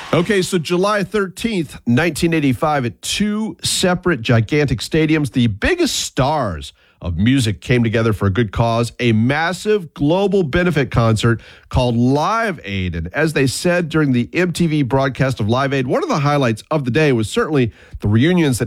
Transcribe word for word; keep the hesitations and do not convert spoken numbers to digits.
Okay, so July thirteenth, nineteen eighty-five, at two separate gigantic stadiums, the biggest stars of music came together for a good cause, a massive global benefit concert called Live Aid. And as they said during the M T V broadcast of Live Aid, one of the highlights of the day was certainly the reunions that